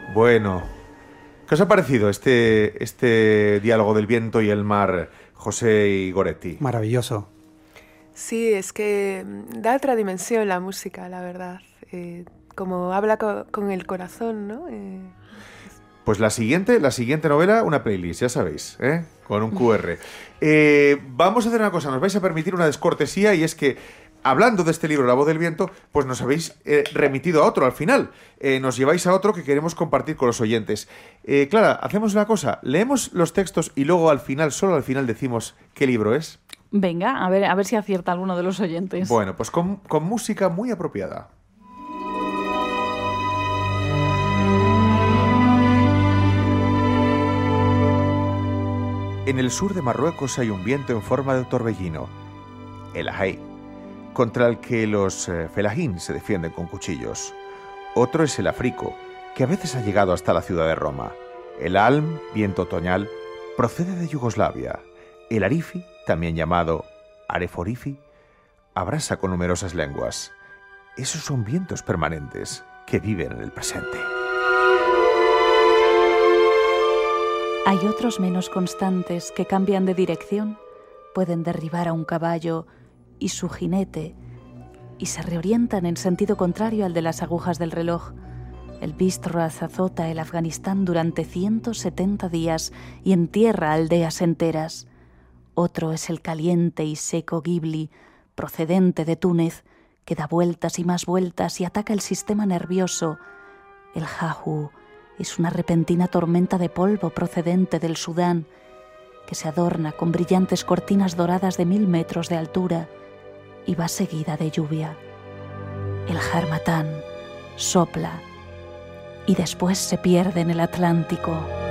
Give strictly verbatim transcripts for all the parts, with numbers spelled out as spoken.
Bueno, ¿qué os ha parecido este, este diálogo del viento y el mar, José y Goretti? Maravilloso. Sí, es que da otra dimensión la música, la verdad. Eh, como habla co con el corazón, ¿no? Eh... Pues la siguiente, la siguiente novela, una playlist, ya sabéis, ¿eh? Con un cu erre. Eh, vamos a hacer una cosa, nos vais a permitir una descortesía, y es que, hablando de este libro, La voz del viento, pues nos habéis eh, remitido a otro al final. Eh, nos lleváis a otro que queremos compartir con los oyentes. Eh, Clara, hacemos una cosa, leemos los textos y luego al final, solo al final, decimos qué libro es. Venga, a ver, a ver si acierta alguno de los oyentes. Bueno, pues con, con música muy apropiada. En el sur de Marruecos hay un viento en forma de torbellino, el ahey, contra el que los eh, felajín se defienden con cuchillos. Otro es el africo, que a veces ha llegado hasta la ciudad de Roma. El alm, viento otoñal, procede de Yugoslavia. El arifi, también llamado areforifi, abrasa con numerosas lenguas. Esos son vientos permanentes que viven en el presente. Hay otros menos constantes que cambian de dirección, pueden derribar a un caballo y su jinete y se reorientan en sentido contrario al de las agujas del reloj. El Bistraz azota el Afganistán durante ciento setenta días y entierra aldeas enteras. Otro es el caliente y seco Ghibli, procedente de Túnez, que da vueltas y más vueltas y ataca el sistema nervioso. El Jahu es una repentina tormenta de polvo procedente del Sudán, que se adorna con brillantes cortinas doradas de mil metros de altura y va seguida de lluvia. El Harmatán sopla y después se pierde en el Atlántico.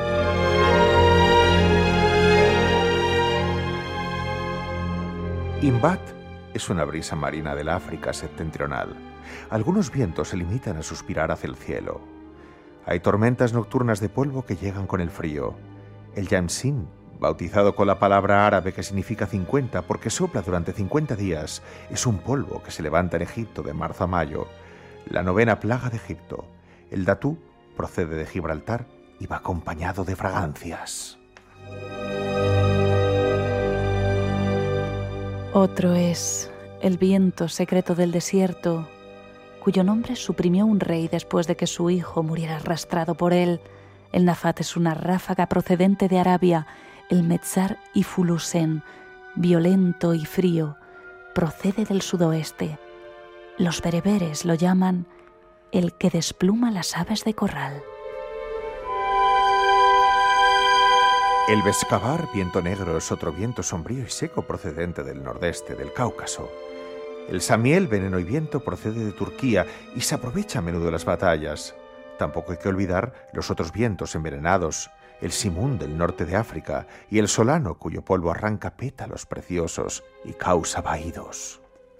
Imbat es una brisa marina del África septentrional. Algunos vientos se limitan a suspirar hacia el cielo. Hay tormentas nocturnas de polvo que llegan con el frío. El Yamsin, bautizado con la palabra árabe que significa cincuenta porque sopla durante cincuenta días, es un polvo que se levanta en Egipto de marzo a mayo. La novena plaga de Egipto. El Datú procede de Gibraltar y va acompañado de fragancias. Otro es el viento secreto del desierto, cuyo nombre suprimió un rey después de que su hijo muriera arrastrado por él. El Nafat es una ráfaga procedente de Arabia. El Metzar y Fulusen, violento y frío, procede del sudoeste. Los bereberes lo llaman el que despluma las aves de corral. El Beskavar, viento negro, es otro viento sombrío y seco procedente del nordeste del Cáucaso. El Samiel, veneno y viento, procede de Turquía y se aprovecha a menudo de las batallas. Tampoco hay que olvidar los otros vientos envenenados, el Simún del norte de África y el Solano, cuyo polvo arranca pétalos preciosos y causa vaídos.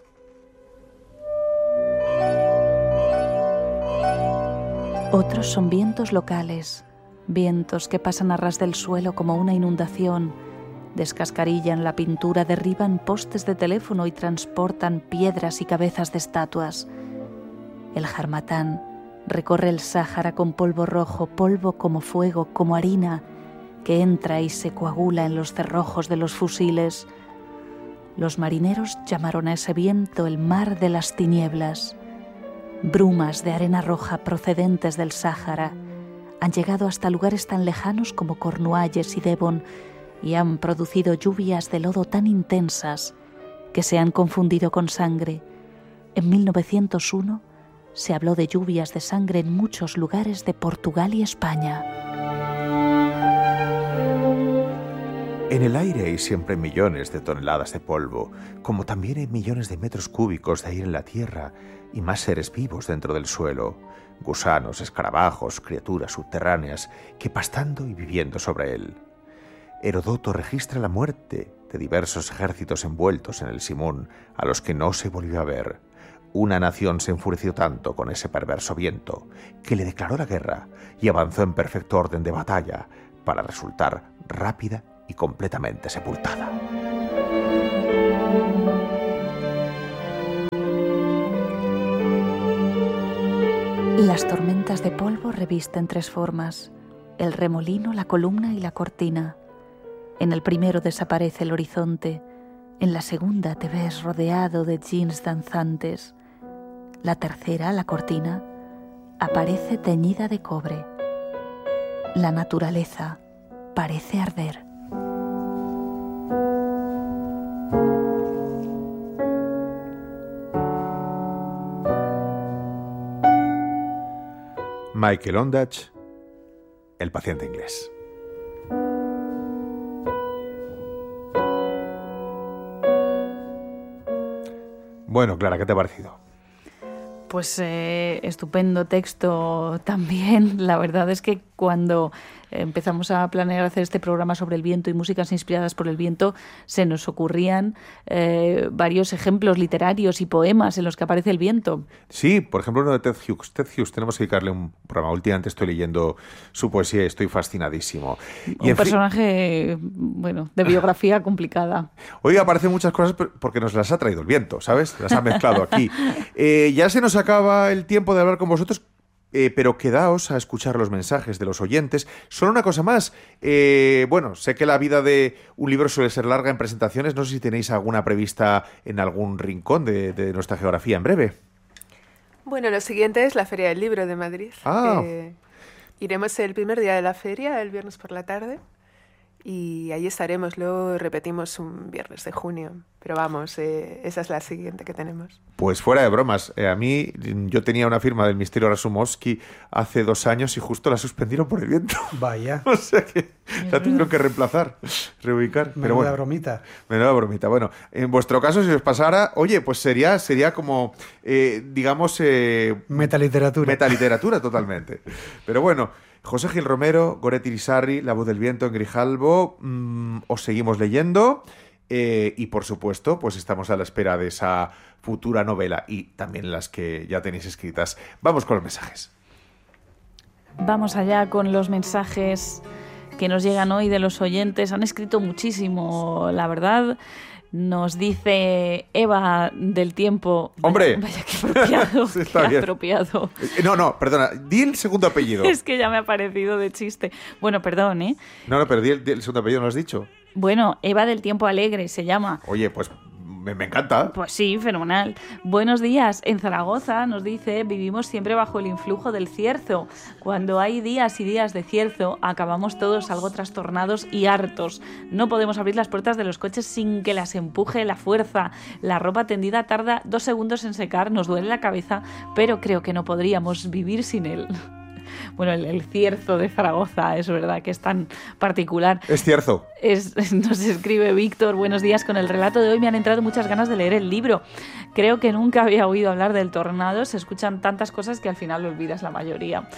Otros son vientos locales, vientos que pasan a ras del suelo como una inundación, descascarillan la pintura, derriban postes de teléfono y transportan piedras y cabezas de estatuas. El Harmatán recorre el Sáhara con polvo rojo, polvo como fuego, como harina, que entra y se coagula en los cerrojos de los fusiles. Los marineros llamaron a ese viento el mar de las tinieblas. Brumas de arena roja procedentes del Sáhara han llegado hasta lugares tan lejanos como Cornualles y Devon y han producido lluvias de lodo tan intensas que se han confundido con sangre. En mil novecientos uno se habló de lluvias de sangre en muchos lugares de Portugal y España. En el aire hay siempre millones de toneladas de polvo, como también hay millones de metros cúbicos de aire en la tierra y más seres vivos dentro del suelo, gusanos, escarabajos, criaturas subterráneas que pastando y viviendo sobre él. Herodoto registra la muerte de diversos ejércitos envueltos en el Simún, a los que no se volvió a ver. Una nación se enfureció tanto con ese perverso viento que le declaró la guerra y avanzó en perfecto orden de batalla para resultar rápida y completamente sepultada. Las tormentas de polvo revisten tres formas: el remolino, la columna y la cortina. En el primero desaparece el horizonte, en la segunda te ves rodeado de jeans danzantes. La tercera, la cortina, aparece teñida de cobre. La naturaleza parece arder. Michael Ondach, El paciente inglés. Bueno, Clara, ¿qué te ha parecido? Pues eh, estupendo texto también. La verdad es que cuando empezamos a planear hacer este programa sobre el viento y músicas inspiradas por el viento, se nos ocurrían eh, varios ejemplos literarios y poemas en los que aparece el viento. Sí, por ejemplo uno de Ted Hughes. Ted Hughes, tenemos que dedicarle un programa. Últimamente estoy leyendo su poesía y estoy fascinadísimo. Y un personaje, fin... bueno, de biografía complicada. Hoy aparecen muchas cosas porque nos las ha traído el viento, ¿sabes? Las ha mezclado aquí. Eh, ya se nos acaba el tiempo de hablar con vosotros. Eh, pero quedaos a escuchar los mensajes de los oyentes. Solo una cosa más. Eh, bueno, sé que la vida de un libro suele ser larga en presentaciones. No sé si tenéis alguna prevista en algún rincón de, de nuestra geografía en breve. Bueno, lo siguiente es la Feria del Libro de Madrid. Ah. Eh, iremos el primer día de la feria, el viernes por la tarde. Y ahí estaremos, luego repetimos un viernes de junio. Pero vamos, eh, esa es la siguiente que tenemos. Pues fuera de bromas, eh, a mí yo tenía una firma del Misterio Rasumovsky hace dos años y justo la suspendieron por el viento. Vaya. O sea que la tuvieron que reemplazar, reubicar. Menuda Pero bueno, bromita. Menuda bromita. Bueno, en vuestro caso, si os pasara, oye, pues sería, sería como, eh, digamos... Eh, metaliteratura. Metaliteratura, totalmente. Pero bueno... José Gil Romero, Goretti Irizarry, La voz del viento en Grijalbo, mmm, os seguimos leyendo eh, y por supuesto pues estamos a la espera de esa futura novela y también las que ya tenéis escritas. Vamos con los mensajes. Vamos allá con los mensajes que nos llegan hoy de los oyentes. Han escrito muchísimo, la verdad. Nos dice Eva del Tiempo... ¡Hombre! Vaya, vaya qué apropiado, sí, está qué bien. apropiado. No, no, perdona, di el segundo apellido. Es que ya me ha parecido de chiste. Bueno, perdón, ¿eh? No, no, pero di el, di el segundo apellido, ¿no lo has dicho? Bueno, Eva del Tiempo Alegre se llama. Oye, pues... Me, me encanta. Pues sí, fenomenal. Buenos días. En Zaragoza, nos dice, vivimos siempre bajo el influjo del cierzo. Cuando hay días y días de cierzo, acabamos todos algo trastornados y hartos. No podemos abrir las puertas de los coches sin que las empuje la fuerza. La ropa tendida tarda dos segundos en secar, nos duele la cabeza, pero creo que no podríamos vivir sin él. Bueno, el, el cierzo de Zaragoza es verdad que es tan particular. Es cierzo. Es, nos escribe Víctor, buenos días, con el relato de hoy me han entrado muchas ganas de leer el libro. Creo que nunca había oído hablar del tornado, se escuchan tantas cosas que al final olvidas la mayoría.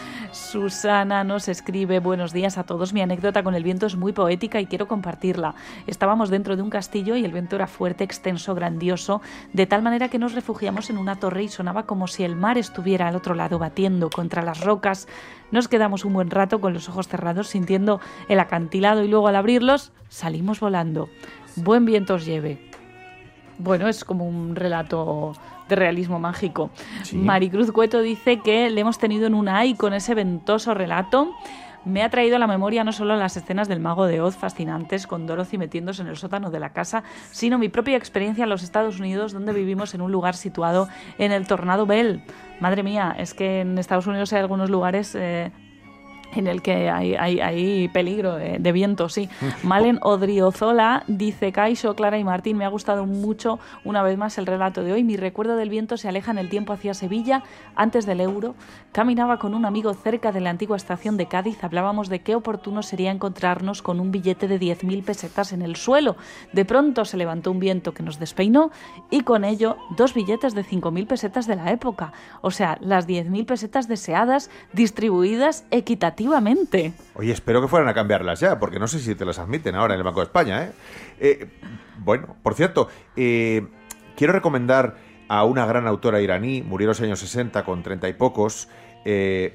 Susana nos escribe, buenos días a todos, mi anécdota con el viento es muy poética y quiero compartirla. Estábamos dentro de un castillo y el viento era fuerte, extenso, grandioso, de tal manera que nos refugiamos en una torre y sonaba como si el mar estuviera al otro lado batiendo contra las rocas. Nos quedamos un buen rato con los ojos cerrados sintiendo el acantilado y luego al abrirlos salimos volando. Buen viento os lleve. Bueno, es como un relato de realismo mágico. Sí. Maricruz Cueto dice que le hemos tenido en una y con ese ventoso relato me ha traído a la memoria no solo las escenas del Mago de Oz fascinantes con Dorothy metiéndose en el sótano de la casa, sino mi propia experiencia en los Estados Unidos, donde vivimos en un lugar situado en el Tornado Bell. Madre mía, es que en Estados Unidos hay algunos lugares... Eh, en el que hay, hay, hay peligro de, de viento, sí. Malen Odriozola dice, Caixo, Clara y Martín, me ha gustado mucho una vez más el relato de hoy. Mi recuerdo del viento se aleja en el tiempo hacia Sevilla, antes del euro. Caminaba con un amigo cerca de la antigua estación de Cádiz. Hablábamos de qué oportuno sería encontrarnos con un billete de diez mil pesetas en el suelo. De pronto se levantó un viento que nos despeinó y con ello dos billetes de cinco mil pesetas de la época. O sea, las diez mil pesetas deseadas, distribuidas equitativamente. Oye, espero que fueran a cambiarlas ya, porque no sé si te las admiten ahora en el Banco de España, ¿eh? eh bueno, por cierto, eh, quiero recomendar a una gran autora iraní, murió en los años sesenta con treinta y pocos, eh,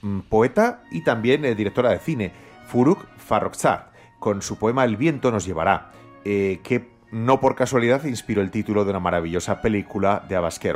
poeta y también eh, directora de cine, Furuk Farrokhzad, con su poema El viento nos llevará, eh, que no por casualidad inspiró el título de una maravillosa película de Abbas Kiarostami.